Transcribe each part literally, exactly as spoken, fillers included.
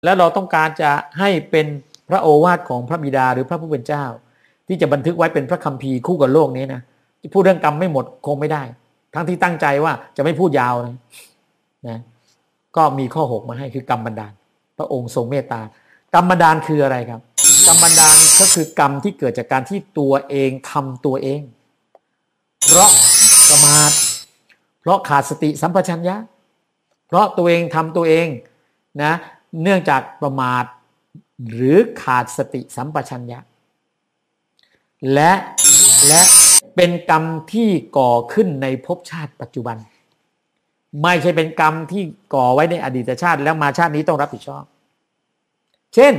แล้วเราต้องการจะให้เป็นพระโอวาทของพระบิดาหรือพระผู้เป็นเจ้าที่จะบันทึกไว้เป็นพระคัมภีร์คู่กับโลกนี้นะพูดเรื่องกรรมไม่หมดคงไม่ได้ทั้งที่ตั้งใจว่าจะไม่พูดยาวนะนะก็มีข้อหกมาให้คือกรรมบันดาลพระองค์ทรงเมตตากรรมบันดาลคืออะไรครับกรรมบันดาลก็คือกรรมที่เกิดจากการที่ตัวเองทำตัวเองเพราะประมาทเพราะขาดสติสัมปชัญญะเพราะตัวเองทำตัวเองนะเนื่องจากประมาทหรือขาดสติสัมปชัญญะและและเป็นกรรมที่ก่อขึ้นในภพชาติปัจจุบันไม่ใช่เป็นกรรมที่ก่อไว้ในอดีตชาติแล้วมาชาตินี้ต้องรับผิดชอบเช่น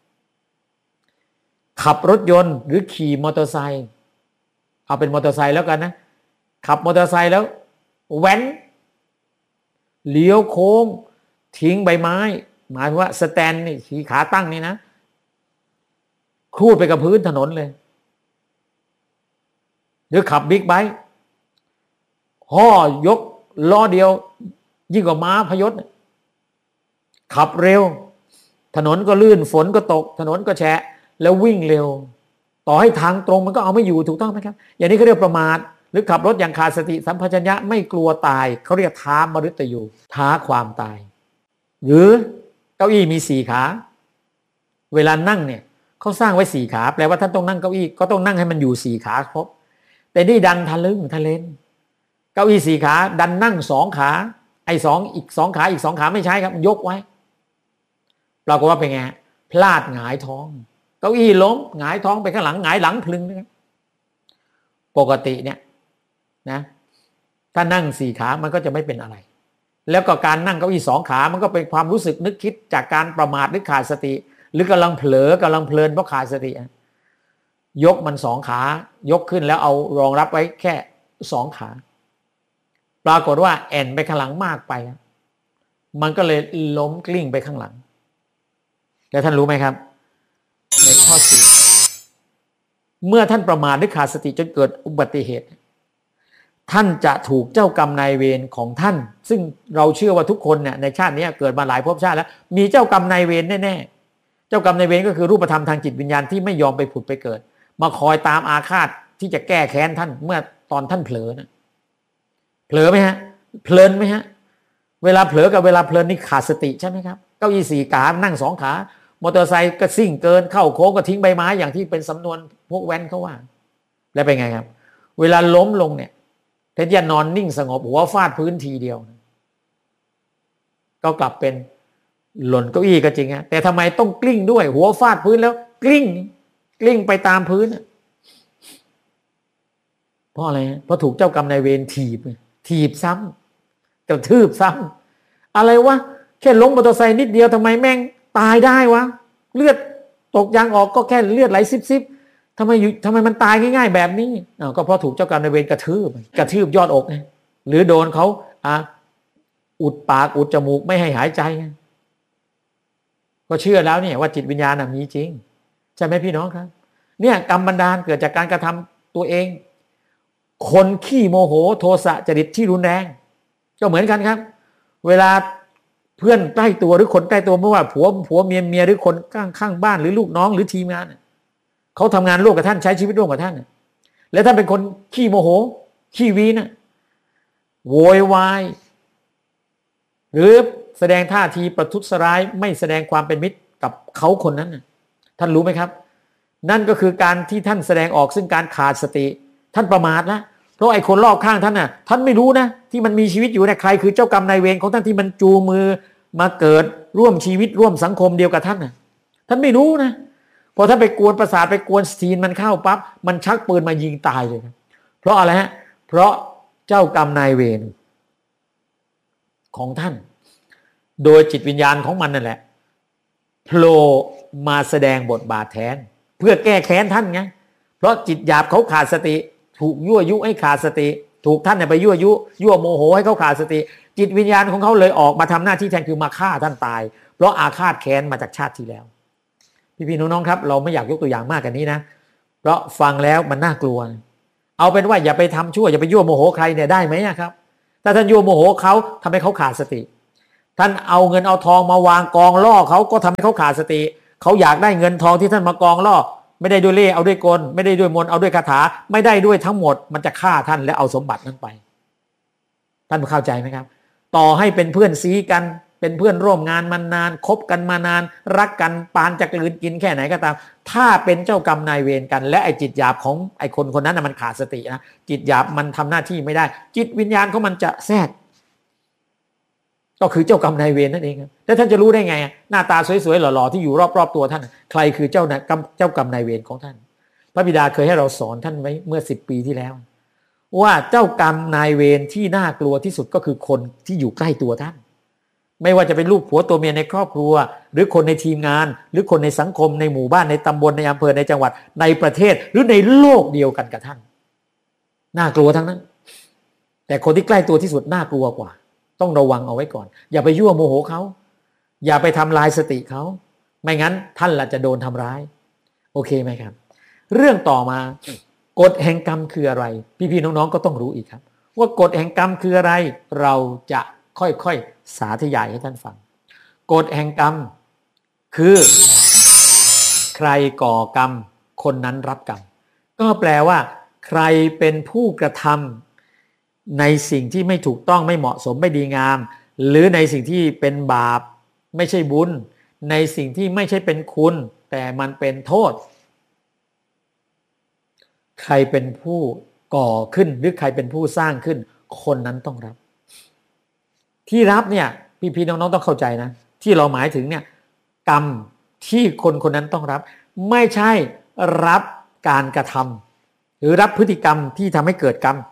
ขับรถยนต์หรือขี่มอเตอร์ไซค์เอาเป็นมอเตอร์ไซค์แล้วกันนะขับมอเตอร์ไซค์แล้วแว้นเลี้ยวโค้งทิ้งใบไม้หมายว่าสแตนนี่ขี่ขาตั้งนี่นะครูดไปกับพื้นถนนเลยหรือขับบิ๊กไบค์ห่อยกล้อเดียวยิ่งกว่าม้าพยศขับเร็วถนนก็ลื่นฝนก็ตกถนนก็แฉะแล้ววิ่งเร็วต่อให้ทางตรงมันก็เอาไม่อยู่ถูกต้องไหมครับอย่างนี้เขาเรียกประมาทหรือขับรถอย่างขาดสติสัมปชัญญะไม่กลัวตายเขาเรียกท้ามฤตยูท้าความตายหรือเก้าอี้มีสี่ขาเวลานั่งเนี่ยเขาสร้างไว้สี่ขาแปลว่าท่านต้องนั่งเก้าอี้ก็ต้องนั่งให้มันอยู่สี่ขาครบแต่นี่ดันทะลึ่งทะเลนเก้าอี้สี่ขาดันนั่งสองขาไอ้สองอีกสองขาอีกสองขาไม่ใช้ครับยกไว้ปรากฏว่าเป็นไงพลาดหงายท้องเก้าอี้ล้มหงายท้องไปข้างหลังหงายหลังพลึงนะครับปกติเนี่ยนะถ้านั่งสี่ขามันก็จะไม่เป็นอะไรแล้วก็การนั่งเก้าอี้สองขามันก็เป็นความรู้สึกนึกคิดจากการประมาทหรือขาดสติหรือกำลังเผลอกำลังเพลินเพราะขาดสติยกมันสองขายกขึ้นแล้วเอารองรับไว้แค่สองขาปรากฏว่าแอนไปข้างหลังมากไปมันก็เลยล้มกลิ้งไปข้างหลังแล้วท่านรู้ไหมครับในข้อสี่เมื่อท่านประมาทหรือขาดสติจนเกิดอุบัติเหตุท่านจะถูกเจ้ากรรมนายเวรของท่านซึ่งเราเชื่อว่าทุกคนเนี่ยในชาตินี้เกิดมาหลายภพชาติแล้วมีเจ้ากรรมนายเวรแน่ๆเจ้ากรรมนายเวรก็คือรูปธรรมทางจิตวิญญาณที่ไม่ยอมไปผุดไปเกิดมาคอยตามอาฆาตที่จะแก้แค้นท่านเมื่อตอนท่านเผลอนะเผลอไหมฮะเพลินไหมฮะเวลาเผลอกับเวลาเพลินนี่ขาดสติใช่ไหมครับเก้าอี้สี่ขานั่งสองขามอเตอร์ไซค์ก็ซิ่งเกินเข้าโค้งก็ทิ้งใบไม้อย่างที่เป็นสำนวนพวกแว้นเขาว่าแล้วเป็นไงครับเวลาล้มลงเนี่ยแทนที่จะนอนนิ่งสงบหัวฟาดพื้นทีเดียวก็กลับเป็นหล่นเก้าอี้ก็จริงฮะแต่ทำไมต้องกลิ้งด้วยหัวฟาดพื้นแล้วกลิ้งกลิ้งไปตามพื้นเพราะอะไรเพราะถูกเจ้ากรรมนายเวรถีบถีบซ้ำกระทืบซ้ำอะไรวะแค่ล้มมอเตอร์ไซค์นิดเดียวทำไมแม่งตายได้วะเลือดตกยางออกก็แค่เลือดไหลซิบๆทำไมอยู่ทำไมมันตายง่ายๆแบบนี้อ้าวก็เพราะถูกเจ้ากรรมนายเวรกระทืบกระทืบยอดอกไงหรือโดนเขาอ่ะอุดปากอุดจมูกไม่ให้หายใจไงก็เชื่อแล้วเนี่ยว่าจิตวิญญาณมีจริงใช่ไหมพี่น้องครับเนี่ยกรรมบันดาลเกิดจากการกระทำตัวเองคนขี้โมโหโทสะจริตที่รุนแรงก็เหมือนกันครับเวลาเพื่อนใกล้ตัวหรือคนใกล้ตัวไม่ว่าผัวผัวเมียเมียหรือคนข้างข้างบ้านหรือลูกน้องหรือทีมงานเขาทำงานร่วมกับท่านใช้ชีวิตร่วมกับท่านแล้วท่านเป็นคนขี้โมโหขี้วีนะโวยวายหรือแสดงท่าทีประทุษร้ายไม่แสดงความเป็นมิตรกับเขาคนนั้นท่านรู้ไหมครับนั่นก็คือการที่ท่านแสดงออกซึ่งการขาดสติท่านประมาทนะเพราะไอ้คนรอบข้างท่านน่ะท่านไม่รู้นะที่มันมีชีวิตอยู่เนี่ยใครคือเจ้ากรรมนายเวรของท่านที่มันจูงมือมาเกิดร่วมชีวิตร่วมสังคมเดียวกับท่านน่ะท่านไม่รู้นะพอท่านไปกวนประสาทไปกวนสตีนมันเข้าปั๊บมันชักปืนมายิงตายเลยนะเพราะอะไรฮะเพราะเจ้ากรรมนายเวรของท่านโดยจิตวิญญาณของมันนั่นแหละโผล่มาแสดงบทบาทแทนเพื่อแก้แค้นท่านไงเพราะจิตหยาบเขาขาดสติถูกยั่วยุให้ขาดสติถูกท่านเนี่ยไปยั่วยุยั่วโมโหให้เขาขาดสติจิตวิญญาณของเขาเลยออกมาทำหน้าที่แทนคือมาฆ่าท่านตายเพราะอาฆาตแค้นมาจากชาติที่แล้วพี่ๆน้องๆครับเราไม่อยากยกตัวอย่างมากกว่านี้นะเพราะฟังแล้วมันน่ากลัวเอาเป็นว่าอย่าไปทำชั่วอย่าไปยั่วโมโหใครเนี่ยได้ไหมครับถ้าท่านยั่วโมโหเขาทำให้เขาขาดสติท่านเอาเงินเอาทองมาวางกองล่อเขาก็ทำให้เขาขาดสติเขาอยากได้เงินทองที่ท่านมากองล่อไม่ได้ด้วยเล่ห์เอาด้วยกลไม่ได้ด้วยมนต์เอาด้วยคาถาไม่ได้ด้วยทั้งหมดมันจะฆ่าท่านและเอาสมบัตินั้นไปท่านเข้าใจไหมครับต่อให้เป็นเพื่อนซีกันเป็นเพื่อนร่วมงานมานานคบกันมานานรักกันปานจะกลืนกินแค่ไหนก็ตามถ้าเป็นเจ้ากรรมนายเวรกันและไอ้จิตหยาบของไอ้คนคนนั้นนะมันขาดสตินะจิตหยาบมันทำหน้าที่ไม่ได้จิตวิญญาณของมันจะแทรกก็คือเจ้ากรรมนายเวรนั่นเองครับแล้วท่านจะรู้ได้ไงหน้าตาสวยๆหล่อๆที่อยู่รอบๆตัวท่านใครคือเจ้ากรรมเจ้ากรรมนายเวรของท่านพระบิดาเคยให้เราสอนท่านไว้เมื่อสิบปีที่แล้วว่าเจ้ากรรมนายเวรที่น่ากลัวที่สุดก็คือคนที่อยู่ใกล้ตัวท่านไม่ว่าจะเป็นลูกผัวตัวเมียในครอบครัวหรือคนในทีมงานหรือคนในสังคมในหมู่บ้านในตำบลในอำเภอในจังหวัดในประเทศหรือในโลกเดียวกันกับท่านน่ากลัวทั้งนั้นแต่คนที่ใกล้ตัวที่สุดน่ากลัวกว่าต้องระวังเอาไว้ก่อนอย่าไปยั่วโมโหเขาอย่าไปทำลายสติเขาไม่งั้นท่านล่ะจะโดนทำร้ายโอเคไหมครับเรื่องต่อมากฎแห่งกรรมคืออะไรพี่ๆน้องๆก็ต้องรู้อีกครับว่ากฎแห่งกรรมคืออะไรเราจะค่อยๆสาธยายให้ท่านฟังกฎแห่งกรรมคือใครก่อกรรมคนนั้นรับกรรมก็แปลว่าใครเป็นผู้กระทำในสิ่งที่ไม่ถูกต้องไม่เหมาะสมไม่ดีงามหรือในสิ่งที่เป็นบาปไม่ใช่บุญในสิ่งที่ไม่ใช่เป็นคุณแต่มันเป็นโทษใครเป็นผู้ก่อขึ้นหรือใครเป็นผู้สร้างขึ้นคนนั้นต้องรับที่รับเนี่ยพี่ๆน้องๆต้องเข้าใจนะที่เราหมายถึงเนี่ยกรรมที่คนคนนั้นต้องรับไม่ใช่รับการกระทำหรือรับพฤติกรรมที่ทำให้เกิดกรรม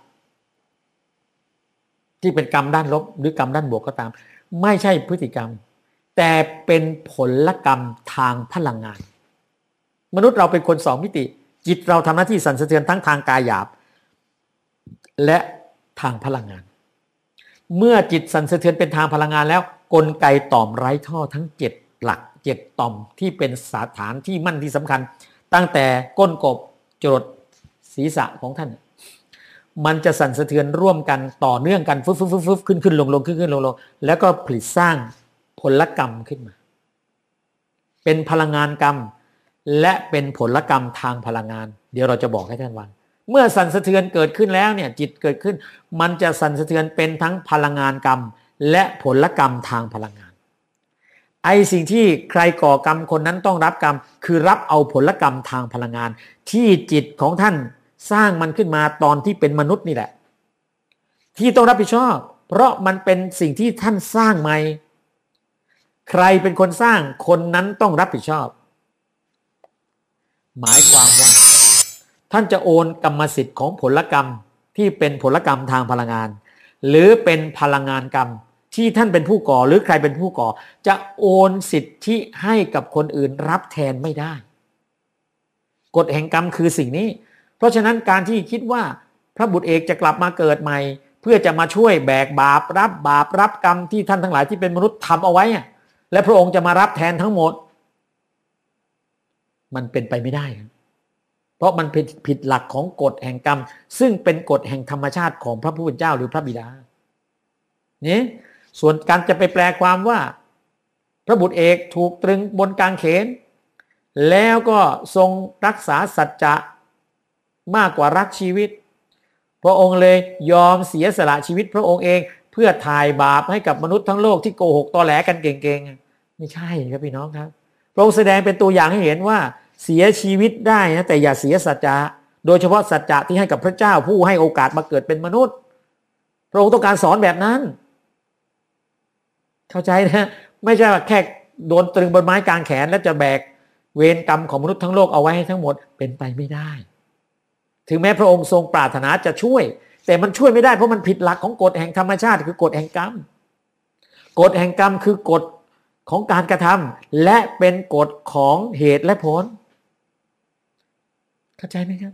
ที่เป็นกรรมด้านลบหรือกรรมด้านบวกก็ตามไม่ใช่พฤติกรรมแต่เป็นผลกรรมทางพลังงานมนุษย์เราเป็นคนสองมิติจิตเราทำหน้าที่สั่นสะเทือนทั้งทางกายหยาบและทางพลังงานเมื่อจิตสั่นสะเทือนเป็นทางพลังงานแล้วกลไกต่อมไร้ท่อทั้งเจ็ดหลักเจ็ดต่อมที่เป็นสถานที่มั่นที่สำคัญตั้งแต่ก้นกบจรดศีรษะของท่านมันจะสั่นสะเทือนร่วมกันต่อเนื่องกันฟึบฟึบฟึบฟึบขึ้นขึ้นลงลงขึ้นขึ้นลงลงแล้วก็ผลิตสร้างผลกรรมขึ้นมาเป็นพลังงานกรรมและเป็นผลกรรมทางพลังงานเดี๋ยวเราจะบอกให้ท่านฟังเมื่อสั่นสะเทือนเกิดขึ้นแล้วเนี่ยจิตเกิดขึ้นมันจะสั่นสะเทือนเป็นทั้งพลังงานกรรมและผลกรรมทางพลังงานไอ้สิ่งที่ใครก่อกรรมคนนั้นต้องรับกรรมคือรับเอาผลกรรมทางพลังงานที่จิตของท่านสร้างมันขึ้นมาตอนที่เป็นมนุษย์นี่แหละที่ต้องรับผิดชอบเพราะมันเป็นสิ่งที่ท่านสร้างใหม่ใครเป็นคนสร้างคนนั้นต้องรับผิดชอบหมายความว่าท่านจะโอนกรรมสิทธิ์ของผลกรรมที่เป็นผลกรรมทางพลังงานหรือเป็นพลังงานกรรมที่ท่านเป็นผู้ก่อหรือใครเป็นผู้ก่อจะโอนสิทธิให้กับคนอื่นรับแทนไม่ได้กฎแห่งกรรมคือสิ่งนี้เพราะฉะนั้นการที่คิดว่าพระบุตรเอกจะกลับมาเกิดใหม่เพื่อจะมาช่วยแบกบาปรับบาปรับกรรมที่ท่านทั้งหลายที่เป็นมนุษย์ทำเอาไว้และพระองค์จะมารับแทนทั้งหมดมันเป็นไปไม่ได้ครับเพราะมันผิดผิดหลักของกฎแห่งกรรมซึ่งเป็นกฎแห่งธรรมชาติของพระผู้เป็นเจ้าหรือพระบิดานี่ส่วนการจะไปแปลความว่าพระบุตรเอกถูกตรึงบนกางเขนแล้วก็ทรงรักษาสัจจะมากกว่ารักชีวิตพระองค์เลยยอมเสียสละชีวิตพระองค์เองเพื่อถ่ายบาปให้กับมนุษย์ทั้งโลกที่โกหกตอแหลกันเก่งๆไม่ใช่ครับพี่น้องครับพระองค์แสดงเป็นตัวอย่างให้เห็นว่าเสียชีวิตได้นะแต่อย่าเสียสัจจะโดยเฉพาะสัจจะที่ให้กับพระเจ้าผู้ให้โอกาสมาเกิดเป็นมนุษย์พระองค์ต้องการสอนแบบนั้นเข้าใจนะไม่ใช่แค่โดนตรึงบนไม้กางแขนแล้วจะแบกเวรกรรมของมนุษย์ทั้งโลกเอาไว้ให้ทั้งหมดเป็นไปไม่ได้ถึงแม้พระองค์ทรงปรารถนาจะช่วยแต่มันช่วยไม่ได้เพราะมันผิดหลักของกฎแห่งธรรมชาติคือกฎแห่งกรรมกฎแห่งกรรมคือกฎของการกระทำและเป็นกฎของเหตุและผลเข้าใจไหมครับ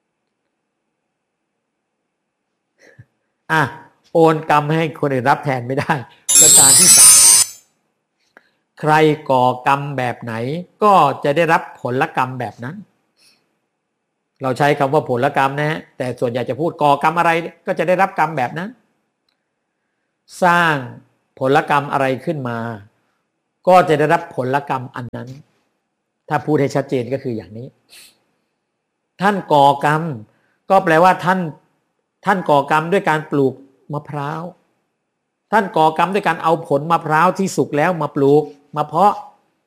อ่ะโอนกรรมให้คนอื่นรับแทนไม่ได้ประการที่สามใครก่อกรรมแบบไหนก็จะได้รับผลกรรมแบบนั้นเราใช้คำว่าผลกรรมนะฮะแต่ส่วนใหญ่จะพูดก่อกรรมอะไรก็จะได้รับกรรมแบบนั้นสร้างผลกรรมอะไรขึ้นมาก็จะได้รับผลกรรมอันนั้นถ้าพูดให้ชัดเจนก็คืออย่างนี้ท่านก่อกรรมก็แปลว่าท่านท่านก่อกรรมด้วยการปลูกมะพร้าวท่านก่อกรรมด้วยการเอาผลมะพร้าวที่สุกแล้วมาปลูกมาเพาะ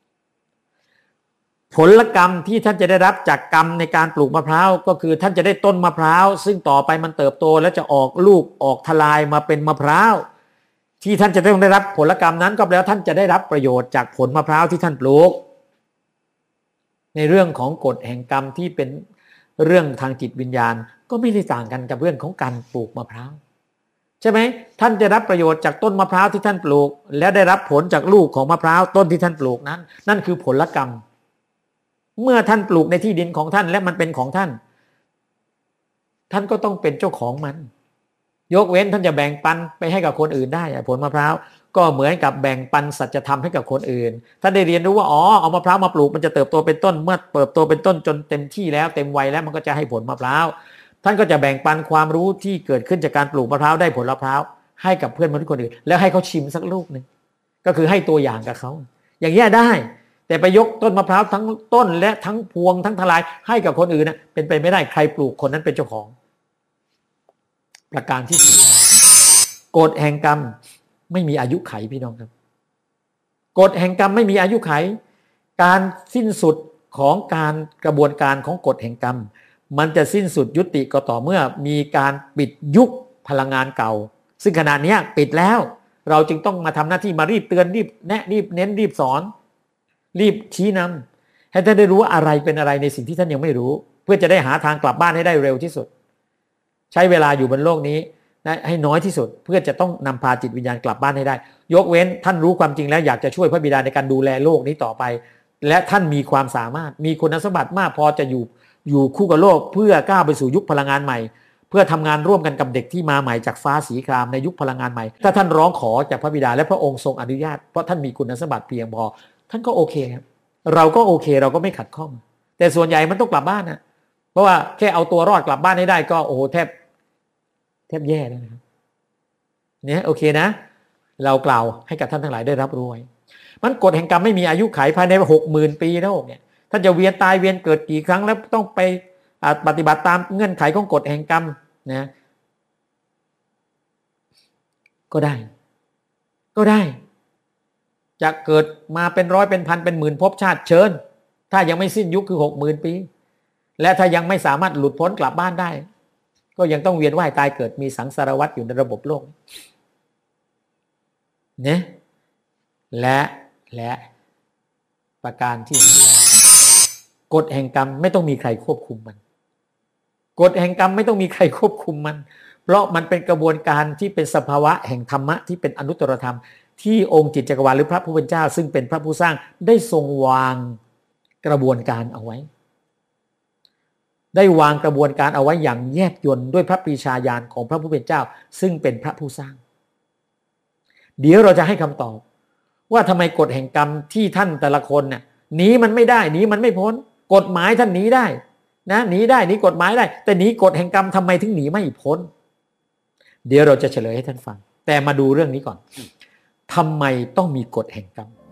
ผลกรรมที่ท่านจะได้รับจากกรรมในการปลูกมะพร้าวก็คือท่านจะได้ต้นมะพร้าวซึ่งต่อไปมันเติบโตแล้วจะออกลูกออกทลายมาเป็นมะพร้าวที่ท่านจะต้องได้รับผลกรรมนั้นก็แปลว่าท่านจะได้รับประโยชน์จากผลมะพร้าวที่ท่านปลูกในเรื่องของกฎแห่งกรรมที่เป็นเรื่องทางจิตวิญญาณก็ไม่ได้ต่างกันกับเรื่องของการปลูกมะพร้าวใช่ไหมท่านจะรับประโยชน์จากต้นมะพร้าวที่ท่านปลูกและได้รับผลจากลูกของมะพร้าวต้นที่ท่านปลูกนั้นนั่นคือผลกรรมเมื่อท่านปลูกในที่ดินของท่านและมันเป็นของท่านท่านก็ต้องเป็นเจ้าของมันยกเว้นท่านจะแบ่งปันไปให้กับคนอื่นได้ผลมะพร้าวก็เหมือนกับแบ่งปันสัจธรรมให้กับคนอื่นท่านได้เรียนรู้ว่าอ๋อเอามะพร้าวมาปลูกมันจะเติบโตเป็นต้นเมื่อเติบโตเป็นต้นจนเต็มที่แล้วเต็มวัยแล้วมันก็จะให้ผลมะพร้าวท่านก็จะแบ่งปันความรู้ที่เกิดขึ้นจากการปลูกมะพร้าวได้ผลมะพร้าวให้กับเพื่อนมนุษย์คนอื่นแล้วให้เขาชิมสักลูกนึงก็คือให้ตัวอย่างกับเขาอย่างนี้ได้แต่ไปยกต้นมะพร้าวทั้งต้นและทั้งพวงทั้งทลายให้กับคนอื่นนะเป็นไปไม่ได้ใครปลูกคนนั้นเป็นเจ้าของประการที่สี่กฎแห่งกรรมไม่มีอายุไขพี่น้องครับกฎแห่งกรรมไม่มีอายุไขการสิ้นสุดของการกระบวนการของกฎแห่งกรรมมันจะสิ้นสุดยุติก็ต่อเมื่อมีการปิดยุคพลังงานเก่าซึ่งขณะนี้ปิดแล้วเราจึงต้องมาทำหน้าที่มารีบเตือนรีบแนะรีบเน้นรีบสอนรีบชี้นำให้ท่านได้รู้อะไรเป็นอะไรในสิ่งที่ท่านยังไม่รู้เพื่อจะได้หาทางกลับบ้านให้ได้เร็วที่สุดใช้เวลาอยู่บนโลกนี้ให้น้อยที่สุดเพื่อจะต้องนำพาจิตวิญญาณกลับบ้านให้ได้ยกเว้นท่านรู้ความจริงแล้วอยากจะช่วยพระบิดาในการดูแลโลกนี้ต่อไปและท่านมีความสามารถมีคุณสมบัติมากพอจะอยู่อยู่คู่กับโลกเพื่อก้าวไปสู่ยุคพลังงานใหม่เพื่อทำงานร่วมกันกับเด็กที่มาใหม่จากฟ้าสีครามในยุคพลังงานใหม่ถ้าท่านร้องขอจากพระบิดาและพระองค์ทรงอนุญาตเพราะท่านมีคุณสมบัติเพียงพอท่านก็โอเคครับเราก็โอเคเราก็ไม่ขัดข้องแต่ส่วนใหญ่มันต้องกลับบ้านนะเพราะว่าแค่เอาตัวรอดกลับบ้านให้ได้ก็โอ้โหแทบแทบแย่แล้วนะครับเนี่ยโอเคนะเรากล่าวให้กับท่านทั้งหลายได้รับรู้ไว้มันกฎแห่งกรรมไม่มีอายุขัยภายในหกหมื่นปีแล้วเนี่ยท่านจะเวียนตายเวียนเกิดกี่ครั้งแล้วต้องไปปฏิบัติตามเงื่อนไขของกฎแห่งกรรมนะก็ได้ก็ได้จะเกิดมาเป็นร้อยเป็นพันเป็นหมื่นภพชาติเชิญถ้ายังไม่สิ้นยุคคือหกหมื่นปีและถ้ายังไม่สามารถหลุดพ้นกลับบ้านได้ก็ยังต้องเวียนว่ายตายเกิดมีสังสารวัฏอยู่ในระบบโลกเนี่ยและและประการที่กฎแห่งกรรมไม่ต้องมีใครควบคุมมันกฎแห่งกรรมไม่ต้องมีใครควบคุมมันเพราะมันเป็นกระบวนการที่เป็นสภาวะแห่งธรรมะที่เป็นอนุตตรธรรมที่องค์จิตจักรวาลหรือพระผู้เป็นเจ้าซึ่งเป็นพระผู้สร้างได้ทรงวางกระบวนการเอาไว้ได้วางกระบวนการเอาไว้อย่างแยบยลด้วยพระปรีชาญาณของพระผู้เป็นเจ้าซึ่งเป็นพระผู้สร้างเดี๋ยวเราจะให้คำตอบว่าทำไมกฎแห่งกรรมที่ท่านแต่ละคนเนี่ยหนีมันไม่ได้หนีมันไม่พ้นกฎหมายท่านหนีได้นะหนีได้หนีกฎหมายได้แต่หนีกฎแห่งกรรมทำไมถึงหนีไม่พ้นเดี๋ยวเราจะเฉลยให้ท่านฟังแต่มาดูเรื่องนี้ก่อนทำไมต้องมีกฎแห่งกรรม